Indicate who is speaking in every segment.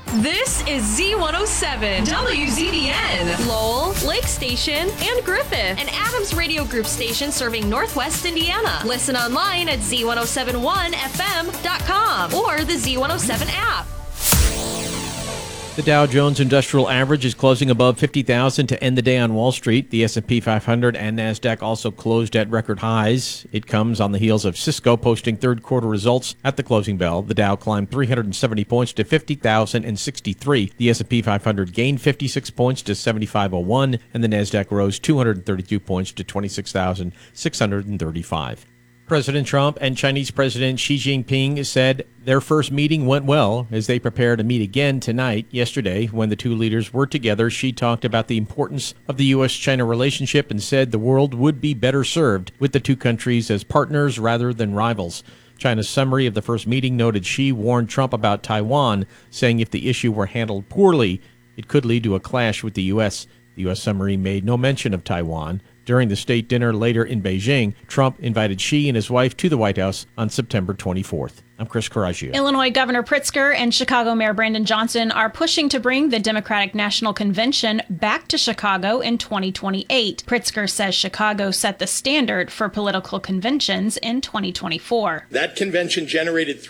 Speaker 1: This is Z107, WZBN, Lowell, Lake Station, and Griffith, an Adams Radio Group station serving Northwest Indiana. Listen online at Z1071FM.com or the Z107 app.
Speaker 2: The Dow Jones Industrial Average is closing above 50,000 to end the day on Wall Street. The S&P 500 and NASDAQ also closed at record highs. It comes on the heels of Cisco posting third quarter results at the closing bell. The Dow climbed 370 points to 50,063. The S&P 500 gained 56 points to 7501, and the NASDAQ rose 232 points to 26,635. President Trump and Chinese President Xi Jinping said their first meeting went well as they prepare to meet again tonight. Yesterday, when the two leaders were together, Xi talked about the importance of the U.S.-China relationship and said the world would be better served with the two countries as partners rather than rivals. China's summary of the first meeting noted Xi warned Trump about Taiwan, saying if the issue were handled poorly, it could lead to a clash with the U.S. The U.S. summary made no mention of Taiwan. During the state dinner later in Beijing, Trump invited Xi and his wife to the White House on September 24th. I'm Chris Coraggio.
Speaker 3: Illinois Governor Pritzker and Chicago Mayor Brandon Johnson are pushing to bring the Democratic National Convention back to Chicago in 2028. Pritzker says Chicago set the standard for political conventions in 2024.
Speaker 4: That convention generated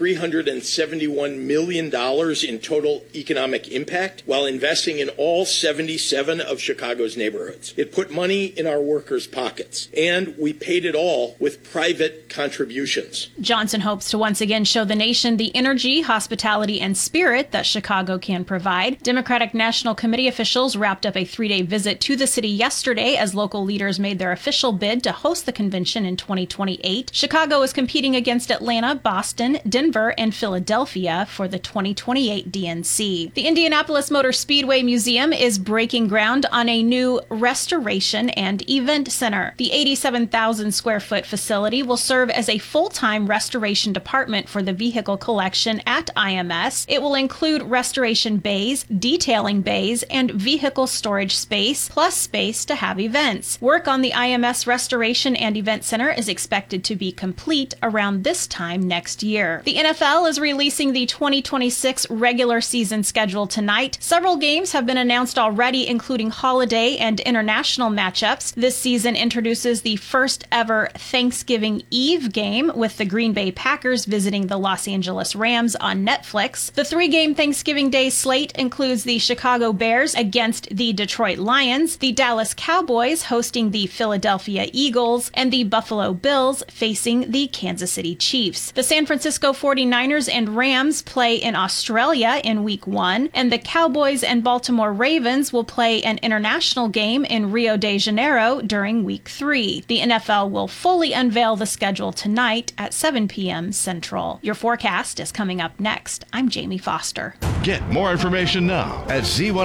Speaker 4: $371 million in total economic impact while investing in all 77 of Chicago's neighborhoods. It put money in our workers' pockets, and we paid it all with private contributions.
Speaker 3: Johnson hopes to once again show the nation the energy, hospitality, and spirit that Chicago can provide. Democratic National Committee officials wrapped up a 3-day visit to the city yesterday as local leaders made their official bid to host the convention in 2028. Chicago is competing against Atlanta, Boston, Denver, and Philadelphia for the 2028 DNC. The Indianapolis Motor Speedway Museum is breaking ground on a new restoration and event center. The 87,000 square foot facility will serve as a full-time restoration department for the vehicle collection at IMS. It will include restoration bays, detailing bays, and vehicle storage space, plus space to have events. Work on the IMS Restoration and Event Center is expected to be complete around this time next year. The NFL is releasing the 2026 regular season schedule tonight. Several games have been announced already, including holiday and international matchups. This season introduces the first ever Thanksgiving Eve game with the Green Bay Packers visiting the Los Angeles Rams on Netflix. The 3-game Thanksgiving Day slate includes the Chicago Bears against the Detroit Lions, the Dallas Cowboys hosting the Philadelphia Eagles, and the Buffalo Bills facing the Kansas City Chiefs. The San Francisco 49ers and Rams play in Australia in Week 1, and the Cowboys and Baltimore Ravens will play an international game in Rio de Janeiro during Week 3. The NFL will fully unveil the schedule tonight at 7 p.m. Central. Your forecast is coming up next. I'm Jamie Foster.
Speaker 5: Get more information now at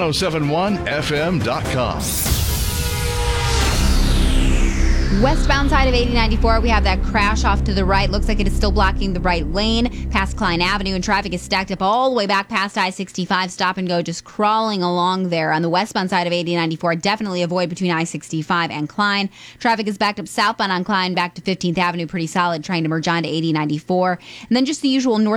Speaker 5: Z1071FM.com.
Speaker 6: Westbound side of 8094, we have that crash off to the right. Looks like it is still blocking the right lane past Klein Avenue, and traffic is stacked up all the way back past I-65. Stop and go, just crawling along there. On the westbound side of 8094, definitely avoid between I-65 and Klein. Traffic is backed up southbound on Klein back to 15th Avenue, pretty solid, trying to merge on to 8094. And then just the usual north